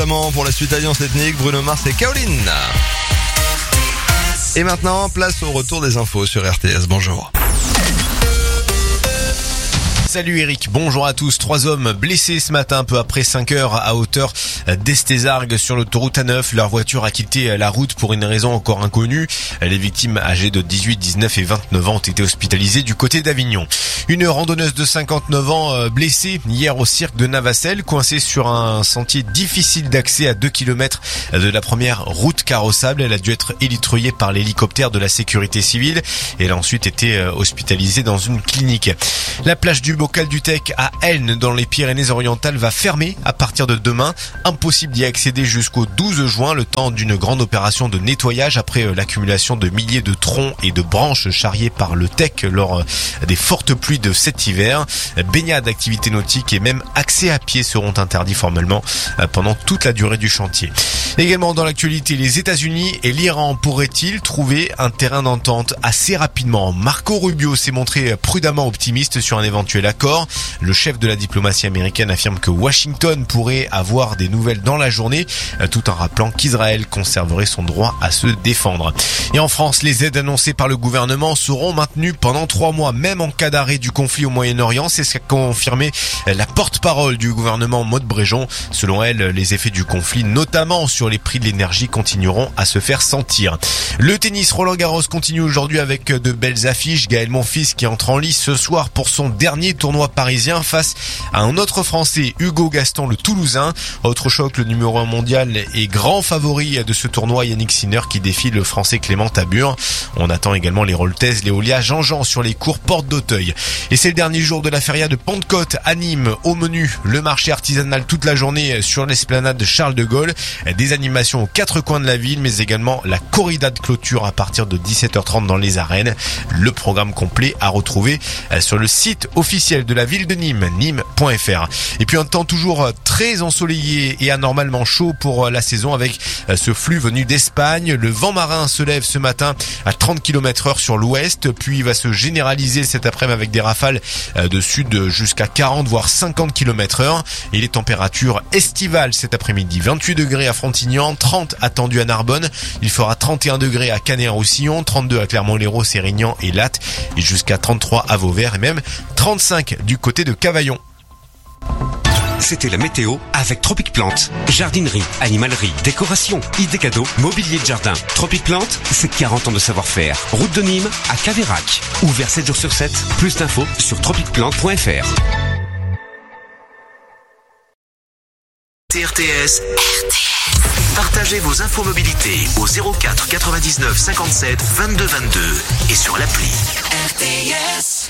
Pour la suite Alliance Ethnique, Bruno Mars et Kaolin. Et maintenant, place au retour des infos sur RTS. Bonjour. Salut Eric, bonjour à tous. 3 hommes blessés ce matin, peu après 5 heures à hauteur d'Estésargues sur l'autoroute A9. Leur voiture a quitté la route pour une raison encore inconnue. Les victimes âgées de 18, 19 et 29 ans ont été hospitalisées du côté d'Avignon. Une randonneuse de 59 ans blessée hier au cirque de Navacelles, coincée sur un sentier difficile d'accès à 2 km de la première route carrossable. Elle a dû être élitreillée par l'hélicoptère de la sécurité civile. Elle a ensuite été hospitalisée dans une clinique. La plage du Bocal du Tech à Elne dans les Pyrénées-Orientales va fermer à partir de demain. Impossible d'y accéder jusqu'au 12 juin, le temps d'une grande opération de nettoyage après l'accumulation de milliers de troncs et de branches charriées par le Tech lors des fortes pluies de cet hiver. Baignade, activités nautiques et même accès à pied seront interdits formellement pendant toute la durée du chantier. Également dans l'actualité, les États-Unis et l'Iran pourraient-ils trouver un terrain d'entente assez rapidement? Marco Rubio s'est montré prudemment optimiste sur un éventuel accord. Le chef de la diplomatie américaine affirme que Washington pourrait avoir des nouvelles dans la journée, tout en rappelant qu'Israël conserverait son droit à se défendre. Et en France, les aides annoncées par le gouvernement seront maintenues pendant 3 mois, même en cas d'arrêt du conflit au Moyen-Orient. C'est ce qu'a confirmé la porte-parole du gouvernement, Maude Bréjon. Selon elle, les effets du conflit, notamment sur les prix de l'énergie, continueront à se faire sentir. Le tennis, Roland-Garros continue aujourd'hui avec de belles affiches. Gaël Monfils qui entre en lice ce soir pour son dernier tournoi parisien face à un autre Français, Hugo Gaston, le Toulousain. Autre choc, le numéro 1 mondial et grand favori de ce tournoi, Yannick Sinner, qui défie le Français Clément Tabur. On attend également les Roltaises, Léolia, Jean-Jean sur les cours Porte d'Auteuil. Et c'est le dernier jour de la feria de Pentecôte à Nîmes. Au menu, le marché artisanal toute la journée sur l'esplanade de Charles de Gaulle. Des animations aux 4 coins de la ville, mais également la corrida de clôture à partir de 17h30 dans les arènes. Le programme complet à retrouver sur le site officiel de la ville de Nîmes, nîmes.fr. Et puis un temps toujours très ensoleillé et anormalement chaud pour la saison avec ce flux venu d'Espagne. Le vent marin se lève ce matin à 30 km/h sur l'ouest, puis il va se généraliser cet après-midi avec des rafales de sud jusqu'à 40 voire 50 km/h. Et les températures estivales cet après-midi, 28 degrés à Frontignan, 30 attendus à Narbonne, il fera 31 degrés à Canet-en-Roussillon, 32 à Clermont-Lérault, Sérignan et Latte, et jusqu'à 33 à Vauvert et même 35 du côté de Cavaillon. C'était la météo avec Tropic Plante. Jardinerie, animalerie, décoration, idées cadeaux, mobilier de jardin. Tropic Plante, c'est 40 ans de savoir-faire. Route de Nîmes à Caveyrac. Ouvert 7 jours sur 7. Plus d'infos sur tropicplante.fr. RTS. Partagez vos infos mobilité au 04 99 57 22 22 et sur l'appli RTS.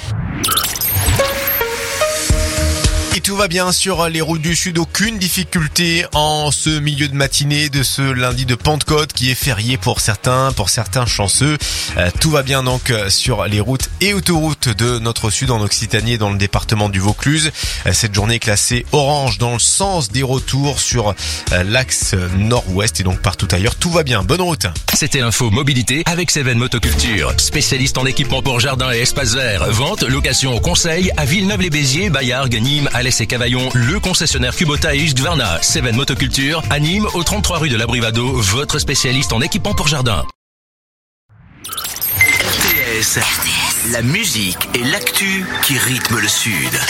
Et tout va bien sur les routes du Sud, aucune difficulté en ce milieu de matinée de ce lundi de Pentecôte qui est férié pour certains chanceux. Tout va bien donc sur les routes et autoroutes de notre Sud en Occitanie et dans le département du Vaucluse. Cette journée est classée orange dans le sens des retours sur l'axe nord-ouest et donc partout ailleurs. Tout va bien, bonne route. C'était Info Mobilité avec Seven Motoculture, spécialiste en équipement pour jardin et espaces verts. Vente, location, conseil à Villeneuve-les-Béziers, Baillargues, Nîmes, Alès et Cavaillon, le concessionnaire Kubota et Husqvarna. Seven Motoculture à Nîmes, au 33 rue de la Brivado, votre spécialiste en équipement pour jardin. RTS, la musique et l'actu qui rythment le Sud.